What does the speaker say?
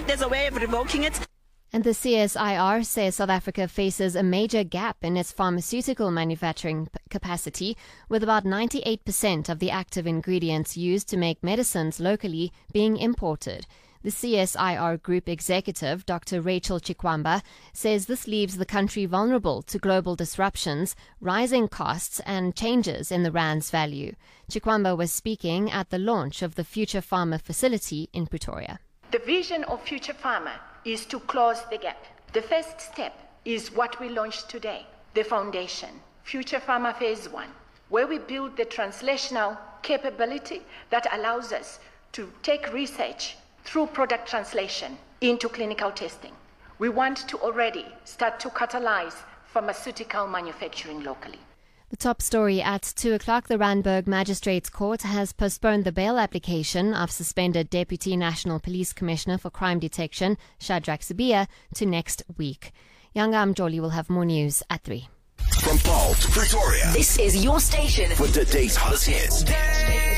if there's a way of revoking it. And the CSIR says South Africa faces a major gap in its pharmaceutical manufacturing capacity, with about 98% of the active ingredients used to make medicines locally being imported. The CSIR Group Executive, Dr. Rachel Chikwamba, says this leaves the country vulnerable to global disruptions, rising costs and changes in the rand's value. Chikwamba was speaking at the launch of the Future Pharma facility in Pretoria. The vision of Future Pharma is to close the gap. The first step is what we launched today, the foundation, Future Pharma Phase 1, where we build the translational capability that allows us to take research through product translation into clinical testing. We want to already start to catalyze pharmaceutical manufacturing locally. The top story at 2 o'clock, the Randburg Magistrates Court has postponed the bail application of suspended Deputy National Police Commissioner for Crime Detection, Shadrack Sibiya, to next week. Yanga Mjoli will have more news at 3. From Paul to Pretoria, this is your station for today's hottest hits.